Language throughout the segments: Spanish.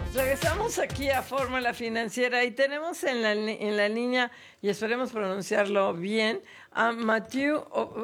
Regresamos aquí a Fórmula Financiera y tenemos en la línea, y esperemos pronunciarlo bien, a Mathieu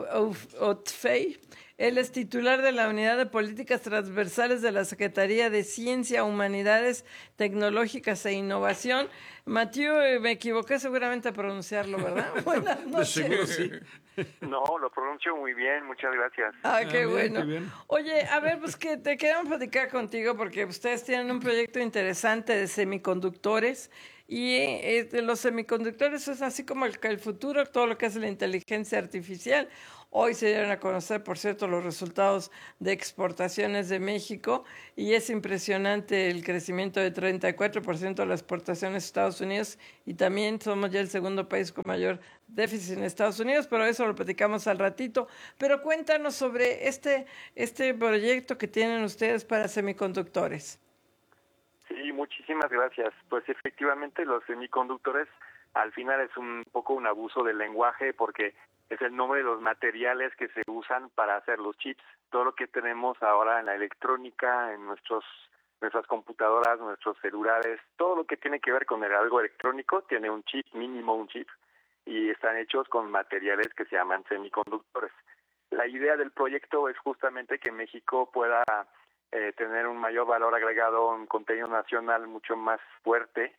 Otfey. Él es titular de la Unidad de Políticas Transversales de la Secretaría de Ciencia, Humanidades Tecnológicas e Innovación. Mathieu, me equivoqué seguramente a pronunciarlo, ¿verdad? Buenas noches. Seguro sí. No, lo pronuncio muy bien, muchas gracias. Qué bien, bueno. qué bien. Oye, a ver, pues que te queremos platicar contigo porque ustedes tienen un proyecto interesante de semiconductores y los semiconductores es así como el futuro, todo lo que es la inteligencia artificial. Hoy se dieron a conocer, por cierto, los resultados de exportaciones de México y es impresionante el crecimiento de 34% de las exportaciones a Estados Unidos y también somos ya el segundo país con mayor déficit en Estados Unidos, pero eso lo platicamos al ratito. Pero cuéntanos sobre este proyecto que tienen ustedes para semiconductores. Sí, muchísimas gracias. Pues efectivamente los semiconductores al final es un poco un abuso del lenguaje porque es el nombre de los materiales que se usan para hacer los chips. Todo lo que tenemos ahora en la electrónica, en nuestras computadoras, nuestros celulares, todo lo que tiene que ver con algo electrónico tiene un chip, mínimo un chip, y están hechos con materiales que se llaman semiconductores. La idea del proyecto es justamente que México pueda tener un mayor valor agregado, un contenido nacional mucho más fuerte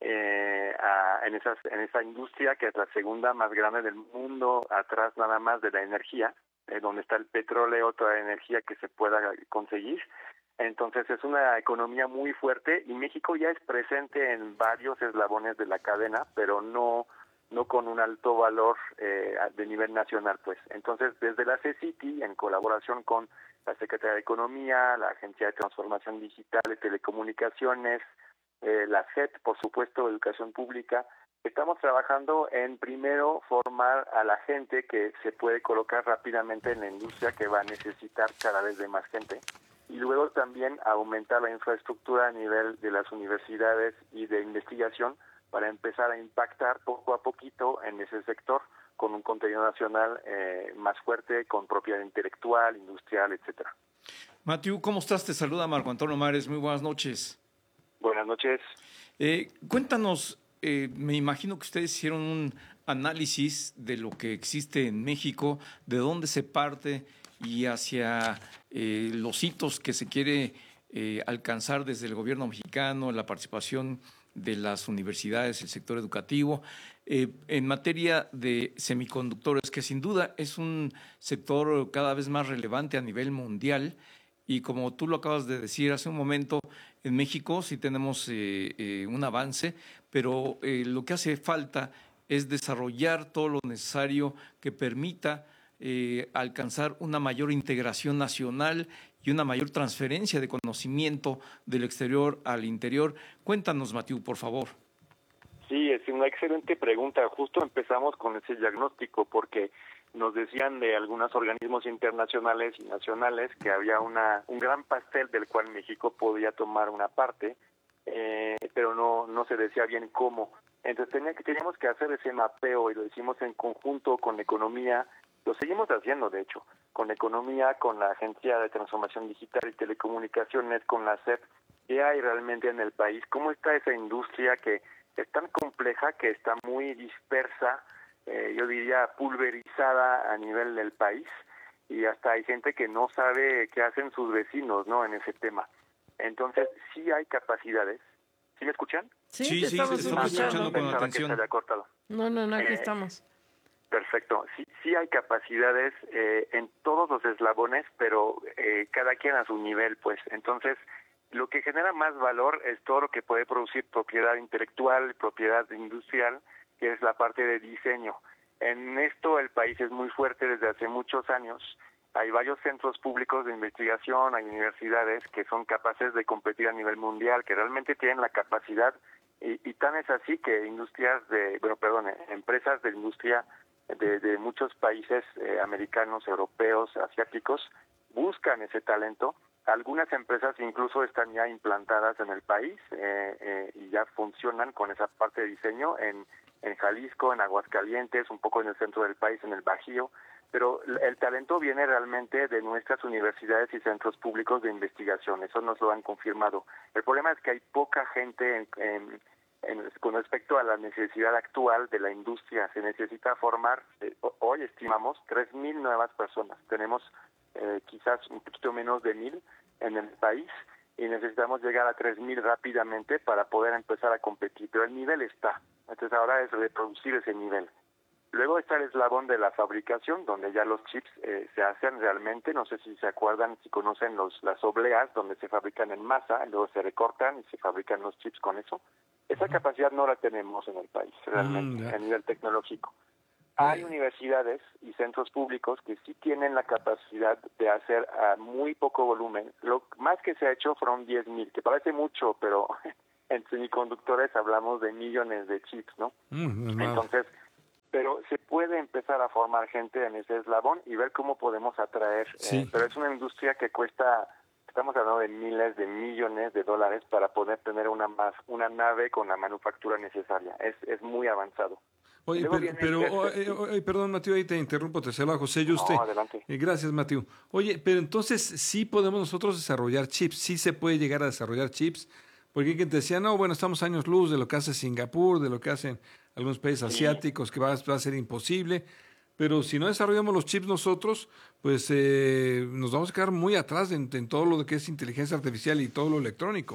en esa industria que es la segunda más grande del mundo, atrás nada más de la energía, donde está el petróleo, toda la energía que se pueda conseguir. Entonces es una economía muy fuerte y México ya es presente en varios eslabones de la cadena, pero no con un alto valor de nivel nacional, pues. Entonces, desde la CCT, en colaboración con la Secretaría de Economía, la Agencia de Transformación Digital y Telecomunicaciones, la SET, por supuesto, Educación Pública, estamos trabajando en primero formar a la gente que se puede colocar rápidamente en la industria que va a necesitar cada vez de más gente y luego también aumentar la infraestructura a nivel de las universidades y de investigación para empezar a impactar poco a poquito en ese sector con un contenido nacional más fuerte, con propiedad intelectual, industrial, etcétera. Mathieu, ¿cómo estás? Te saluda Marco Antonio Mares. Muy buenas noches. Buenas noches. Cuéntanos, me imagino que ustedes hicieron un análisis de lo que existe en México, de dónde se parte y hacia los hitos que se quiere alcanzar desde el gobierno mexicano, la participación de las universidades, el sector educativo, en materia de semiconductores, que sin duda es un sector cada vez más relevante a nivel mundial. Y como tú lo acabas de decir hace un momento, en México sí tenemos un avance, pero lo que hace falta es desarrollar todo lo necesario que permita alcanzar una mayor integración nacional y una mayor transferencia de conocimiento del exterior al interior. Cuéntanos, Mathieu, por favor. Sí, es una excelente pregunta. Justo empezamos con ese diagnóstico porque nos decían de algunos organismos internacionales y nacionales que había un gran pastel del cual México podía tomar una parte, pero no se decía bien cómo. Entonces teníamos que hacer ese mapeo y lo hicimos en conjunto con economía. Lo seguimos haciendo, de hecho, con economía, con la Agencia de Transformación Digital y Telecomunicaciones, con la SEP. ¿Qué hay realmente en el país? ¿Cómo está esa industria que es tan compleja, que está muy dispersa, yo diría pulverizada a nivel del país? Y hasta hay gente que no sabe qué hacen sus vecinos, ¿no?, en ese tema. Entonces, sí hay capacidades. ¿Sí me escuchan? Sí, estamos escuchando con atención. Que se haya cortado. No, aquí estamos. Perfecto. Sí hay capacidades en todos los eslabones, pero cada quien a su nivel, pues. Entonces, lo que genera más valor es todo lo que puede producir propiedad intelectual, propiedad industrial, que es la parte de diseño. En esto el país es muy fuerte desde hace muchos años. Hay varios centros públicos de investigación, hay universidades que son capaces de competir a nivel mundial, que realmente tienen la capacidad, y tan es así que empresas de industria de muchos países americanos, europeos, asiáticos, buscan ese talento. Algunas empresas incluso están ya implantadas en el país y ya funcionan con esa parte de diseño en Jalisco, en Aguascalientes, un poco en el centro del país, en el Bajío. pero el talento viene realmente de nuestras universidades y centros públicos de investigación, eso nos lo han confirmado. El problema es que hay poca gente con respecto a la necesidad actual de la industria. Se necesita formar, hoy estimamos, 3,000 nuevas personas. Tenemos quizás un poquito menos de 1,000 en el país y necesitamos llegar a 3,000 rápidamente para poder empezar a competir, pero el nivel está. Entonces ahora es reproducir ese nivel. Luego está el eslabón de la fabricación, donde ya los chips se hacen realmente. No sé si se acuerdan, si conocen las obleas, donde se fabrican en masa, luego se recortan y se fabrican los chips con eso. Esa capacidad no la tenemos en el país, realmente, a nivel tecnológico. Hay universidades y centros públicos que sí tienen la capacidad de hacer a muy poco volumen. Lo más que se ha hecho fueron 10,000, que parece mucho, pero en semiconductores hablamos de millones de chips, ¿no? Entonces, pero se puede empezar a formar gente en ese eslabón y ver cómo podemos atraer. Pero es una industria que cuesta, estamos hablando de miles de millones de dólares para poder tener una nave con la manufactura necesaria. Es muy avanzado. Oye, perdón, Mateo, ahí te interrumpo, te cedo a José Yuste. No, adelante. Gracias, Mateo. Oye, pero entonces sí podemos nosotros desarrollar chips, sí se puede llegar a desarrollar chips, porque hay quien te decía, no, bueno, estamos años luz de lo que hace Singapur, de lo que hacen algunos países asiáticos, que va a ser imposible, pero si no desarrollamos los chips nosotros, pues nos vamos a quedar muy atrás en todo lo que es inteligencia artificial y todo lo electrónico.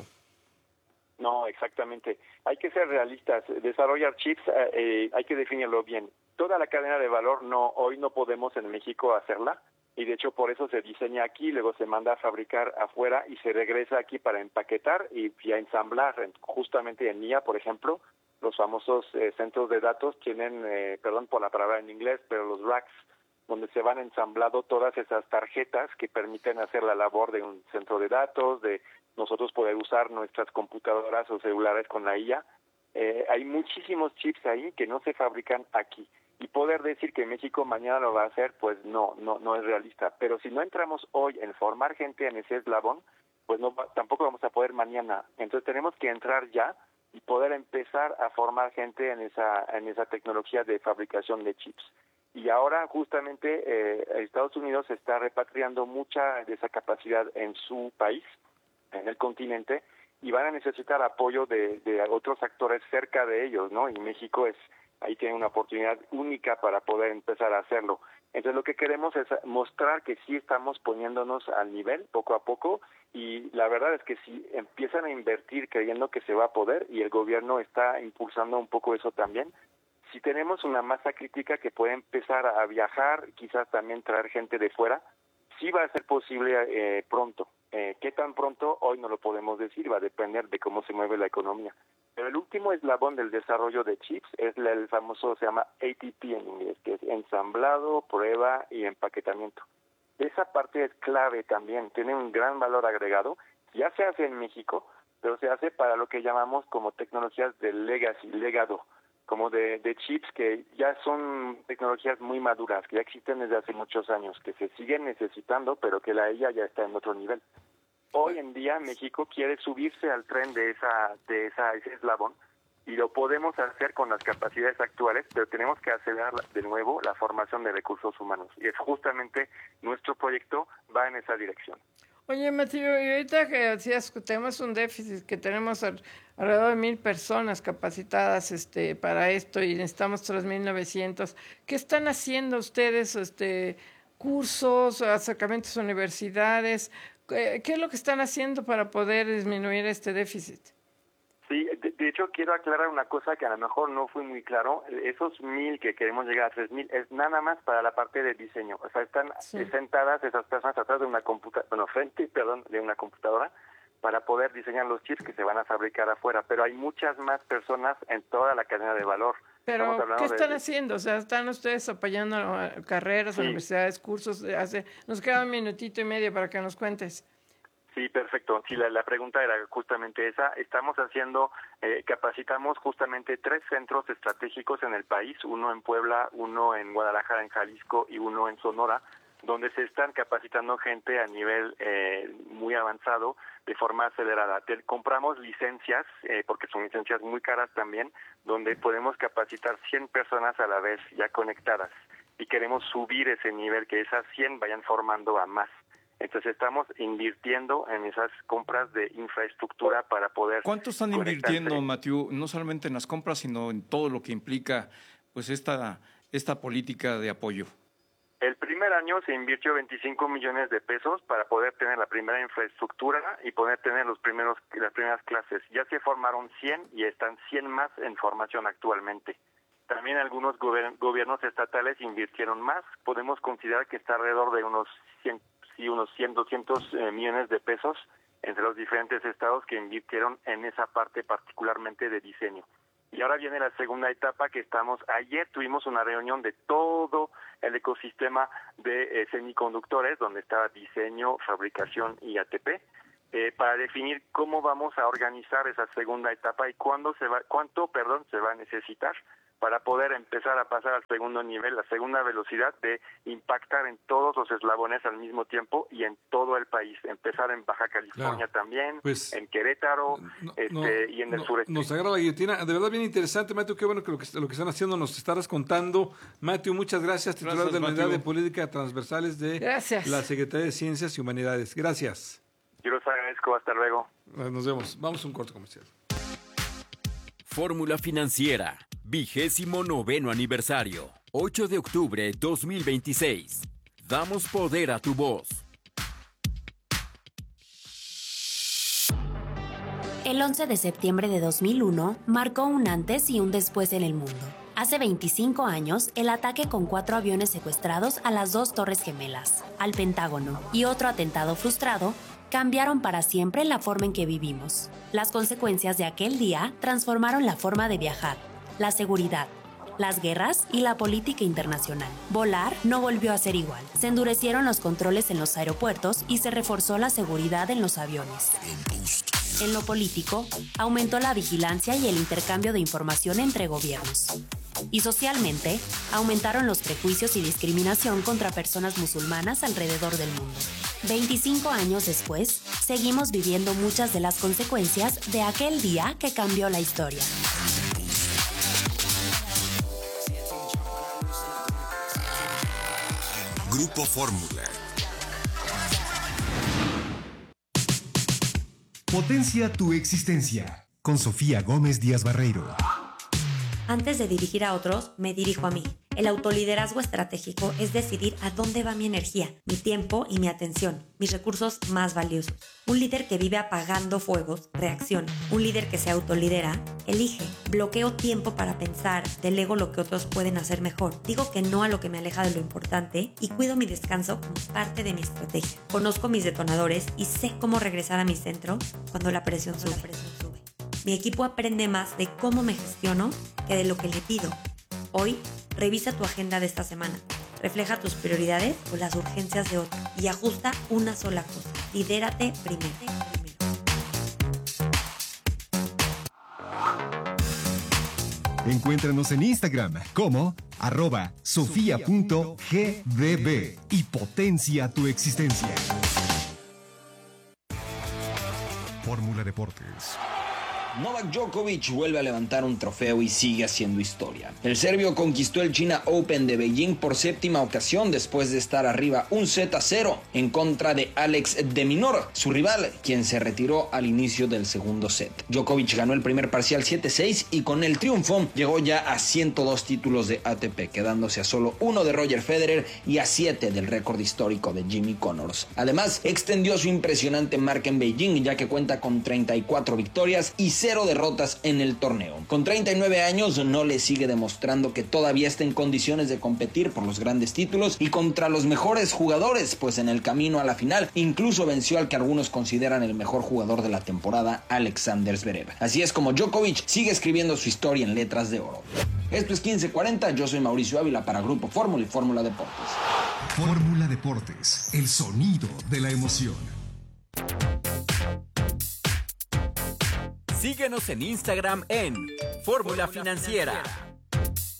No, exactamente. Hay que ser realistas. Desarrollar chips hay que definirlo bien. Toda la cadena de valor hoy no podemos en México hacerla y de hecho por eso se diseña aquí, luego se manda a fabricar afuera y se regresa aquí para empaquetar y a ensamblar. Justamente en IA, por ejemplo, los famosos centros de datos tienen, perdón por la palabra en inglés, pero los racks, donde se van ensamblando todas esas tarjetas que permiten hacer la labor de un centro de datos, de nosotros poder usar nuestras computadoras o celulares con la IA. Hay muchísimos chips ahí que no se fabrican aquí. Y poder decir que México mañana lo va a hacer, pues no es realista. Pero si no entramos hoy en formar gente en ese eslabón, pues tampoco vamos a poder mañana. Entonces tenemos que entrar ya y poder empezar a formar gente en esa tecnología de fabricación de chips. Y ahora justamente Estados Unidos está repatriando mucha de esa capacidad en su país, en el continente, y van a necesitar apoyo de otros actores cerca de ellos, ¿no? Y México ahí tiene una oportunidad única para poder empezar a hacerlo. Entonces lo que queremos es mostrar que sí estamos poniéndonos al nivel poco a poco y la verdad es que si empiezan a invertir creyendo que se va a poder y el gobierno está impulsando un poco eso también, si tenemos una masa crítica que puede empezar a viajar, quizás también traer gente de fuera, sí va a ser posible pronto. ¿Qué tan pronto? Hoy no lo podemos decir, va a depender de cómo se mueve la economía. Pero el último eslabón del desarrollo de chips es el famoso, se llama ATP en inglés, que es ensamblado, prueba y empaquetamiento. Esa parte es clave también, tiene un gran valor agregado. Ya se hace en México, pero se hace para lo que llamamos como tecnologías de legacy, legado, como de chips que ya son tecnologías muy maduras, que ya existen desde hace muchos años, que se siguen necesitando, pero que la IA ya está en otro nivel. Hoy en día México quiere subirse al tren de ese eslabón y lo podemos hacer con las capacidades actuales, pero tenemos que acelerar de nuevo la formación de recursos humanos. Y es justamente nuestro proyecto va en esa dirección. Oye, Mateo, y ahorita que decías que tenemos un déficit, que tenemos alrededor de 1,000 personas capacitadas para esto y necesitamos 3,900, ¿qué están haciendo ustedes? Cursos, acercamientos a universidades, ¿qué es lo que están haciendo para poder disminuir este déficit? Sí, de hecho quiero aclarar una cosa que a lo mejor no fue muy claro. Esos 1,000 que queremos llegar a 3,000 es nada más para la parte de diseño. O sea, están sentadas esas personas atrás de una de una computadora para poder diseñar los chips que se van a fabricar afuera. Pero hay muchas más personas en toda la cadena de valor. Pero, ¿qué están haciendo? O sea, ¿están ustedes apoyando carreras, universidades, cursos? Nos queda un minutito y medio para que nos cuentes. Sí, perfecto. Sí, la pregunta era justamente esa. Estamos capacitamos justamente 3 centros estratégicos en el país, uno en Puebla, uno en Guadalajara, en Jalisco y uno en Sonora, donde se están capacitando gente a nivel muy avanzado de forma acelerada. Compramos licencias, porque son licencias muy caras también, donde podemos capacitar 100 personas a la vez ya conectadas. y queremos subir ese nivel, que esas 100 vayan formando a más. Entonces estamos invirtiendo en esas compras de infraestructura para poder... ¿Cuánto están invirtiendo, Mathieu, no solamente en las compras, sino en todo lo que implica pues esta política de apoyo? El primer año se invirtió 25 millones de pesos para poder tener la primera infraestructura y poder tener las primeras clases. Ya se formaron 100 y están 100 más en formación actualmente. También algunos gobiernos estatales invirtieron más. Podemos considerar que está alrededor de unos 100, 200 millones de pesos entre los diferentes estados que invirtieron en esa parte particularmente de diseño. Y ahora viene la segunda etapa que ayer tuvimos una reunión de todo el ecosistema de semiconductores, donde estaba diseño, fabricación y ATP, para definir cómo vamos a organizar esa segunda etapa y cuánto se va a necesitar para poder empezar a pasar al segundo nivel, la segunda velocidad de impactar en todos los eslabones al mismo tiempo y en todo el país. Empezar en Baja California también, pues, en Querétaro y en el sureste. Nos agarra la guillotina. De verdad bien interesante, Mathieu. Qué bueno que lo que están haciendo nos estarás contando. Mathieu, muchas gracias. Titular de la Unidad de Política Transversales de la Secretaría de Ciencias y Humanidades. Gracias. Yo los agradezco. Hasta luego. Nos vemos. Vamos a un corto comercial. Fórmula Financiera, 29º aniversario, 8 de octubre 2026. Damos poder a tu voz. El 11 de septiembre de 2001 marcó un antes y un después en el mundo. Hace 25 años, el ataque con 4 aviones secuestrados a las 2 Torres Gemelas, al Pentágono y otro atentado frustrado cambiaron para siempre la forma en que vivimos. Las consecuencias de aquel día transformaron la forma de viajar, la seguridad, las guerras y la política internacional. Volar no volvió a ser igual. Se endurecieron los controles en los aeropuertos y se reforzó la seguridad en los aviones. En lo político, aumentó la vigilancia y el intercambio de información entre gobiernos. Y socialmente, aumentaron los prejuicios y discriminación contra personas musulmanas alrededor del mundo. 25 años después, seguimos viviendo muchas de las consecuencias de aquel día que cambió la historia. Grupo Fórmula. Potencia tu existencia. Con Sofía Gómez Díaz Barreiro. Antes de dirigir a otros, me dirijo a mí. El autoliderazgo estratégico es decidir a dónde va mi energía, mi tiempo y mi atención, mis recursos más valiosos. Un líder que vive apagando fuegos, reacciona. Un líder que se autolidera, elige. Bloqueo tiempo para pensar, delego lo que otros pueden hacer mejor. Digo que no a lo que me aleja de lo importante y cuido mi descanso como parte de mi estrategia. Conozco mis detonadores y sé cómo regresar a mi centro cuando la presión sube. Mi equipo aprende más de cómo me gestiono que de lo que le pido. Hoy, revisa tu agenda de esta semana. Refleja tus prioridades o las urgencias de otro y ajusta una sola cosa. Lidérate primero. Encuéntranos en Instagram como @sofia.gdb y potencia tu existencia. Fórmula Deportes. Novak Djokovic vuelve a levantar un trofeo y sigue haciendo historia. El serbio conquistó el China Open de Beijing por 7ª ocasión después de estar arriba 1-0 en contra de Alex de Minaur, su rival, quien se retiró al inicio del segundo set. Djokovic ganó el primer parcial 7-6 y con el triunfo llegó ya a 102 títulos de ATP, quedándose a solo 1 de Roger Federer y a 7 del récord histórico de Jimmy Connors. Además, extendió su impresionante marca en Beijing, ya que cuenta con 34 victorias y 0 derrotas en el torneo. Con 39 años no le sigue demostrando que todavía está en condiciones de competir por los grandes títulos y contra los mejores jugadores, pues en el camino a la final incluso venció al que algunos consideran el mejor jugador de la temporada, Alexander Zverev. Así es como Djokovic sigue escribiendo su historia en letras de oro. Esto es 1540, yo soy Mauricio Ávila para Grupo Fórmula y Fórmula Deportes. Fórmula Deportes, el sonido de la emoción. Síguenos en Instagram en Fórmula Financiera.